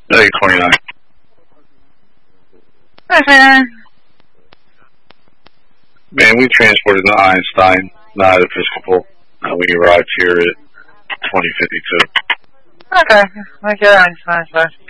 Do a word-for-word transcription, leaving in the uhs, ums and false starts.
W twenty-nine. Okay. Man, we transported to Einstein, not at Episcopal. Uh, we arrived here at twenty fifty-two. Okay. Okay, Einstein, sorry.